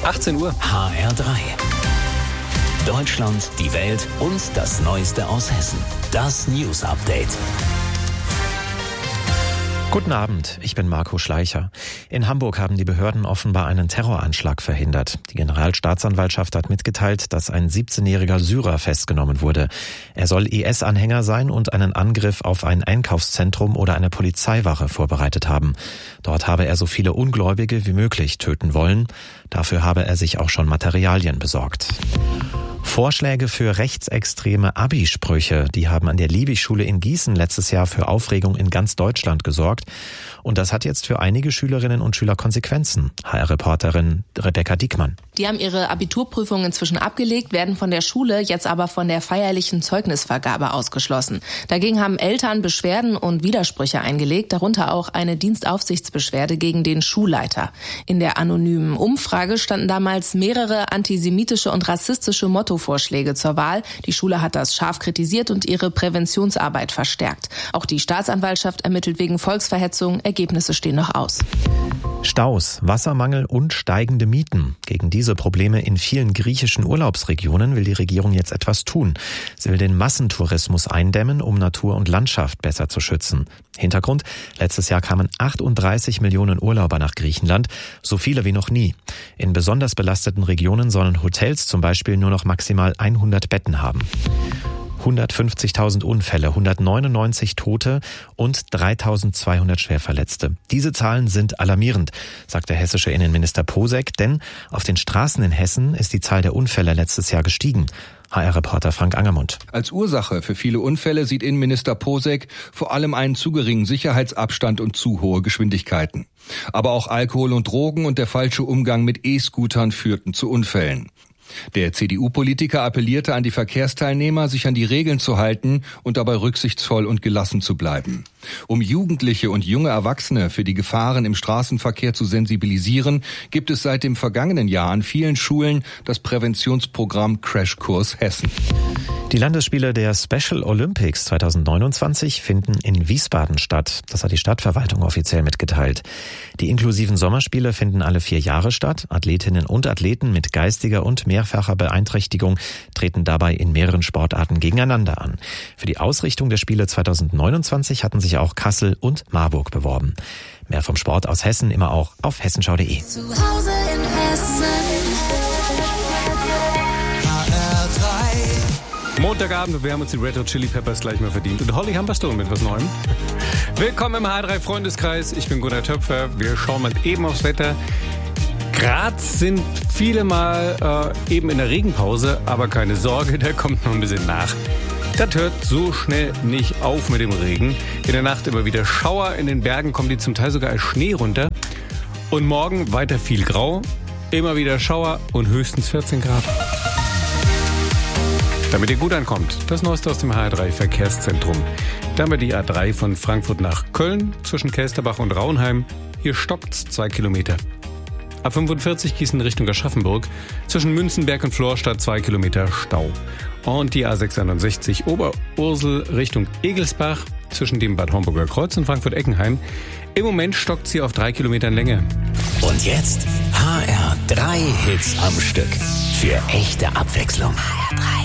18 Uhr. HR3. Deutschland, die Welt und das Neueste aus Hessen. Das News Update. Guten Abend, ich bin Marco Schleicher. In Hamburg haben die Behörden offenbar einen Terroranschlag verhindert. Die Generalstaatsanwaltschaft hat mitgeteilt, dass ein 17-jähriger Syrer festgenommen wurde. Er soll IS-Anhänger sein und einen Angriff auf ein Einkaufszentrum oder eine Polizeiwache vorbereitet haben. Dort habe er so viele Ungläubige wie möglich töten wollen. Dafür habe er sich auch schon Materialien besorgt. Vorschläge für rechtsextreme Abi-Sprüche, die haben an der Liebig-Schule in Gießen letztes Jahr für Aufregung in ganz Deutschland gesorgt. Und das hat jetzt für einige Schülerinnen und Schüler Konsequenzen. HR-Reporterin Rebecca Diekmann. Die haben ihre Abiturprüfung inzwischen abgelegt, werden von der Schule jetzt aber von der feierlichen Zeugnisvergabe ausgeschlossen. Dagegen haben Eltern Beschwerden und Widersprüche eingelegt, darunter auch eine Dienstaufsichtsbeschwerde gegen den Schulleiter. In der anonymen Umfrage standen damals mehrere antisemitische und rassistische Mottovorschläge zur Wahl. Die Schule hat das scharf kritisiert und ihre Präventionsarbeit verstärkt. Auch die Staatsanwaltschaft ermittelt wegen Volksverhetzung. Ergebnisse stehen noch aus. Staus, Wassermangel und steigende Mieten. Gegen diese Probleme in vielen griechischen Urlaubsregionen will die Regierung jetzt etwas tun. Sie will den Massentourismus eindämmen, um Natur und Landschaft besser zu schützen. Hintergrund: letztes Jahr kamen 38 Millionen Urlauber nach Griechenland, so viele wie noch nie. In besonders belasteten Regionen sollen Hotels zum Beispiel nur noch maximal 100 Betten haben. 150.000 Unfälle, 199 Tote und 3.200 Schwerverletzte. Diese Zahlen sind alarmierend, sagt der hessische Innenminister Posek, denn auf den Straßen in Hessen ist die Zahl der Unfälle letztes Jahr gestiegen. HR-Reporter Frank Angermund. Als Ursache für viele Unfälle sieht Innenminister Posek vor allem einen zu geringen Sicherheitsabstand und zu hohe Geschwindigkeiten. Aber auch Alkohol und Drogen und der falsche Umgang mit E-Scootern führten zu Unfällen. Der CDU-Politiker appellierte an die Verkehrsteilnehmer, sich an die Regeln zu halten und dabei rücksichtsvoll und gelassen zu bleiben. Um Jugendliche und junge Erwachsene für die Gefahren im Straßenverkehr zu sensibilisieren, gibt es seit dem vergangenen Jahr an vielen Schulen das Präventionsprogramm Crashkurs Hessen. Die Landesspiele der Special Olympics 2029 finden in Wiesbaden statt. Das hat die Stadtverwaltung offiziell mitgeteilt. Die inklusiven Sommerspiele finden alle 4 Jahre statt. Athletinnen und Athleten mit geistiger und mehrfacher Beeinträchtigung treten dabei in mehreren Sportarten gegeneinander an. Für die Ausrichtung der Spiele 2029 hatten sich auch Kassel und Marburg beworben. Mehr vom Sport aus Hessen immer auch auf hessenschau.de. Zu Hause in Hessen. Montagabend, wir haben uns die Red Hot Chili Peppers gleich mal verdient. Und Holly Humberstone mit was Neuem. Willkommen im HR3 Freundeskreis. Ich bin Gunnar Töpfer. Wir schauen mal eben aufs Wetter. Gerade sind viele mal eben in der Regenpause, aber keine Sorge, der kommt noch ein bisschen nach. Das hört so schnell nicht auf mit dem Regen. In der Nacht immer wieder Schauer, in den Bergen kommen die zum Teil sogar als Schnee runter. Und morgen weiter viel Grau, immer wieder Schauer und höchstens 14 Grad. Damit ihr gut ankommt, das Neueste aus dem HR3 Verkehrszentrum. Da haben wir die A3 von Frankfurt nach Köln zwischen Kelsterbach und Raunheim. Hier stockt's 2 Kilometer. A45 Gießen Richtung Aschaffenburg. Zwischen Münzenberg und Florstadt 2 Kilometer Stau. Und die A661 Oberursel Richtung Egelsbach zwischen dem Bad Homburger Kreuz und Frankfurt-Eckenheim. Im Moment stockt sie auf 3 Kilometern Länge. Und jetzt HR3 Hits am Stück. Für echte Abwechslung. HR3.